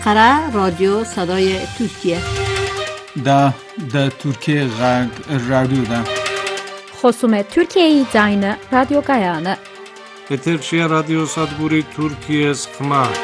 انقره رادیو صدای ترکیه. دا Türkiye Radyo'da. خصوم Türkiye'yi Radyo Gayane. Eterçiye Radyo Sadburi Türkiye Sıkma.